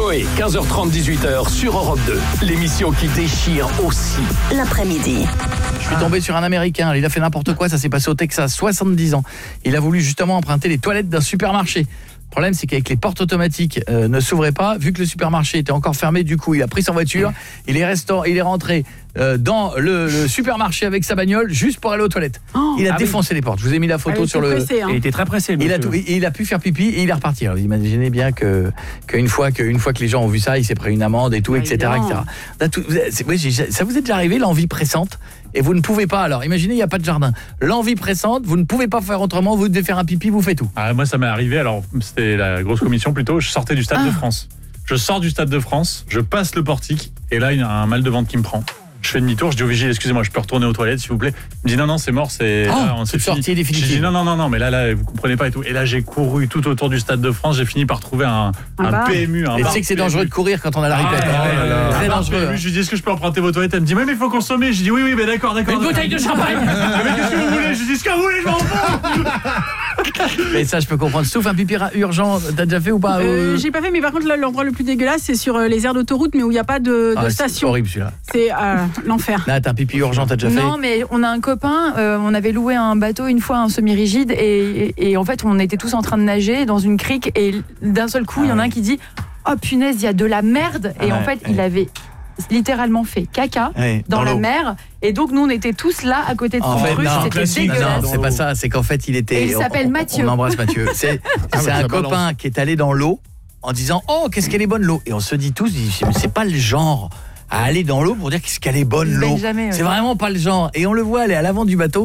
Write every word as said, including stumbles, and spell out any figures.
Coé, quinze heures trente, dix-huit heures sur Europe deux. L'émission qui déchire aussi l'après-midi. Je suis tombé sur un Américain, il a fait n'importe quoi, ça s'est passé au Texas, soixante-dix ans. Il a voulu justement emprunter les toilettes d'un supermarché. Le problème, c'est qu'avec les portes automatiques euh, ne s'ouvraient pas, vu que le supermarché était encore fermé, du coup, il a pris sa voiture, il est, restant, il est rentré euh, dans le, le supermarché avec sa bagnole, juste pour aller aux toilettes. Oh, il a ah défoncé oui. les portes. Je vous ai mis la photo ah, sur le... Pressé, hein. Il était très pressé. Il a, tout, il a pu faire pipi et il est reparti. Alors, vous imaginez bien que qu'une fois, que, fois que les gens ont vu ça, il s'est pris une amende et tout, ah, et cetera, et cetera. Tout, oui, ça vous est déjà arrivé, l'envie pressante, et vous ne pouvez pas. Alors, imaginez, il n'y a pas de jardin. L'envie pressante, vous ne pouvez pas faire autrement, vous devez faire un pipi, vous faites tout. Ah, moi, ça m'est arrivé, alors, c'était la grosse commission plutôt, je sortais du Stade ah. de France. Je sors du Stade de France, je passe le portique, et là, il y a un mal de ventre qui me prend. Je fais demi-tour, je dis au vigile, excusez-moi, je peux retourner aux toilettes, s'il vous plaît. Il me dit non, non, c'est mort, c'est... Oh, là, on s'est sorti définitivement. Je dis non, non, non, non, mais là, là, vous comprenez pas et tout. Et là, j'ai couru tout autour du Stade de France, j'ai fini par trouver un, ah un bah. P M U. Un et tu sais que c'est dangereux de courir quand on a la ripette. Ah, ah, là, là. Très dangereux. Je lui dis, est-ce que je peux emprunter vos toilettes? Elle me dit, oui, mais il faut consommer. Je dis, oui, oui, mais d'accord, d'accord. Une bouteille de champagne. Mais qu'est-ce que vous voulez? Je dis, ce que vous voulez, je m'en fous. Mais ça, je peux comprendre. Sauf un pipi urgent, t'as déjà fait ou pas? euh, J'ai pas fait, mais par contre, là, l'endroit le plus dégueulasse, c'est sur les aires d'autoroute, mais où il n'y a pas de, ah, de station. C'est horrible celui-là. C'est euh, l'enfer. Là, t'as un pipi urgent, t'as déjà fait? Non, mais on a un copain, euh, on avait loué un bateau une fois, un semi-rigide, et, et, et en fait, on était tous en train de nager dans une crique, et d'un seul coup, il ah, y en a un qui dit « Oh punaise, il y a de la merde !» Et ah, en fait, ouais. il avait littéralement fait caca ouais, dans, dans la mer, et donc nous on était tous là à côté de son truc, c'était dégueulasse. Non, c'est pas ça, c'est qu'en fait il était... Et il s'appelle Mathieu. On embrasse Mathieu. C'est ah, un copain balance. Qui est allé dans l'eau en disant « Oh, qu'est-ce qu'elle est bonne l'eau !» Et on se dit tous, c'est pas le genre à aller dans l'eau pour dire qu'est-ce qu'elle est bonne l'eau. Ouais. C'est vraiment pas le genre. Et on le voit aller à l'avant du bateau.